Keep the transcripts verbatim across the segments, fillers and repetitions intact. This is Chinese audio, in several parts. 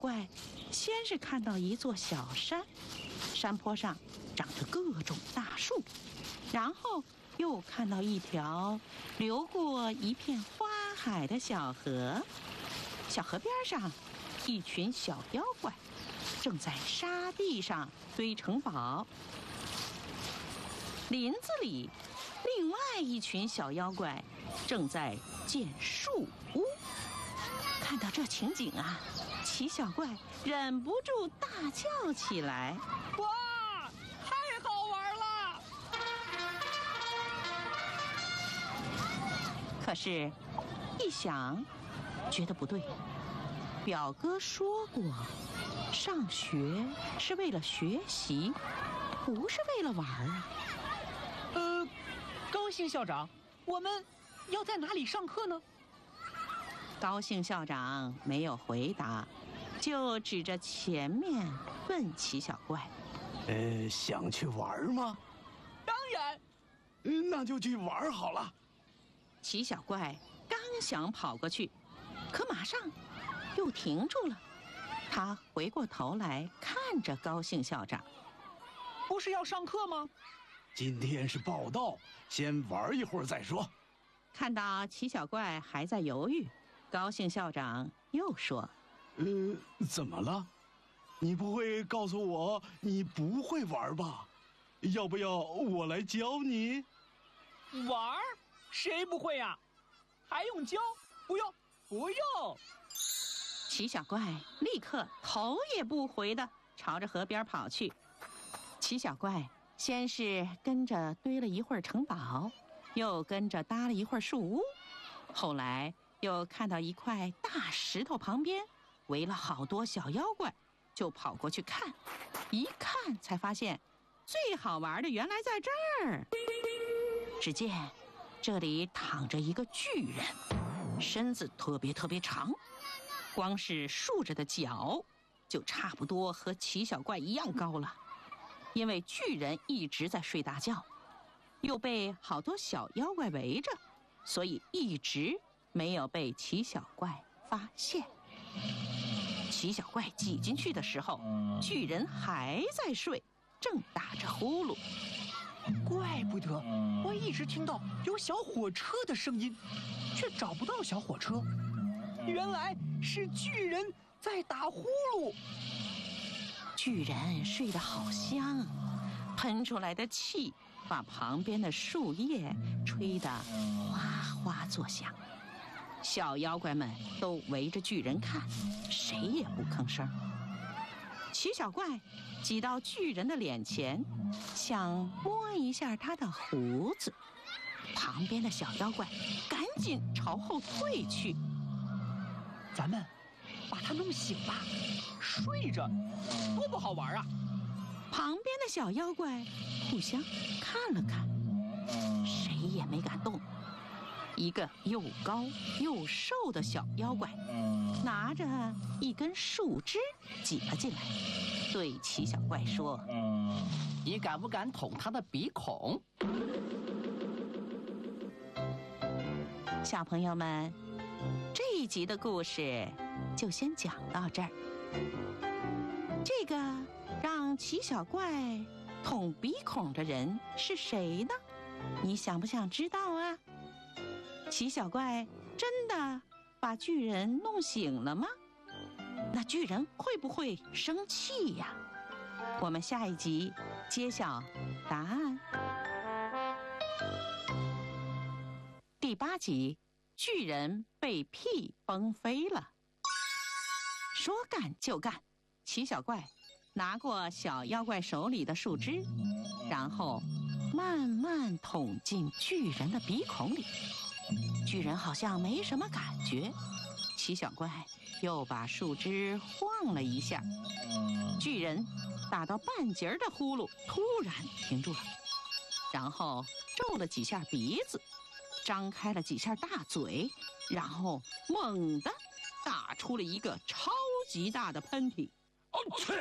怪先是看到一座小山，山坡上长着各种大树，然后又看到一条流过一片花海的小河，小河边上一群小妖怪正在沙地上堆城堡，林子里另外一群小妖怪正在建树屋。看到这情景啊，齐小怪忍不住大叫起来： 哇，太好玩了！ 可是一想觉得不对，表哥说过上学是为了学习，不是为了玩啊。 呃，高兴校长，我们要在哪里上课呢？ 高兴校长没有回答，就指着前面问齐小怪： 呃，想去玩吗？ 当然。 呃，那就去玩好了。 齐小怪刚想跑过去，可马上又停住了。他回过头来看着高兴校长： 不是要上课吗？ 今天是报到，先玩一会儿再说。 看到齐小怪还在犹豫，高兴校长又说： 呃，怎么了？你不会告诉我你不会玩吧？要不要我来教你？ 玩？谁不会呀？还用教？不用，不用。 齐小怪立刻头也不回地朝着河边跑去。齐小怪先是跟着堆了一会儿城堡，又跟着搭了一会儿树屋，后来又看到一块大石头旁边围了好多小妖怪，就跑过去看。一看才发现最好玩的原来在这儿。只见这里躺着一个巨人，身子特别特别长，光是竖着的脚就差不多和齐小怪一样高了。因为巨人一直在睡大觉，又被好多小妖怪围着，所以一直没有被齐小怪发现。齐小怪挤进去的时候，巨人还在睡，正打着呼噜。 怪不得我一直听到有小火车的声音，却找不到小火车，原来是巨人在打呼噜。 巨人睡得好香，喷出来的气把旁边的树叶吹得哗哗作响。小妖怪们都围着巨人看，谁也不吭声。齐小怪挤到巨人的脸前，想摸一下他的胡子，旁边的小妖怪赶紧朝后退去。 咱们把他弄醒吧，睡着多不好玩啊！ 旁边的小妖怪互相看了看，谁也没敢动。一个又高又瘦的小妖怪拿着一根树枝挤了进来，对齐小怪说： 你敢不敢捅他的鼻孔？ 小朋友们，这一集的故事就先讲到这儿。这个让齐小怪捅鼻孔的人是谁呢？你想不想知道啊？齐小怪真的把巨人弄醒了吗？那巨人会不会生气呀？我们下一集揭晓答案。第八集，巨人被屁崩飞了。说干就干，齐小怪拿过小妖怪手里的树枝，然后慢慢捅进巨人的鼻孔里。巨人好像没什么感觉，齐小怪又把树枝晃了一下，巨人打到半截的呼噜突然停住了，然后皱了几下鼻子，张开了几下大嘴，然后猛地打出了一个超级大的喷嚏。 哦去！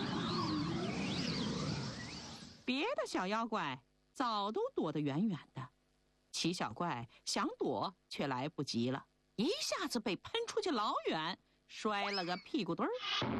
别的小妖怪早都躲得远远的，齐小怪想躲却来不及了，一下子被喷出去老远， 摔了个屁股墩儿。